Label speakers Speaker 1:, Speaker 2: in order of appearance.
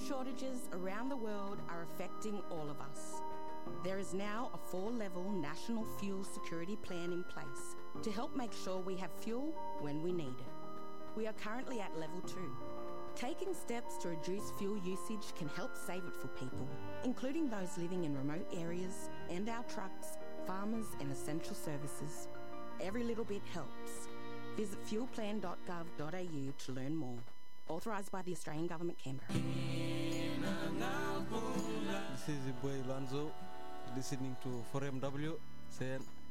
Speaker 1: shortages around the world are affecting all of us. There is now a 4-level national fuel security plan in place to help make sure we have fuel when we need it. We are currently at level 2. Taking steps to reduce fuel usage can help save it for people, including those living in remote areas and our trucks, farmers and essential services. Every little bit helps. Visit fuelplan.gov.au to learn more. Authorised by the Australian Government, Canberra.
Speaker 2: This is your boy Lanzo, listening to 4MW saying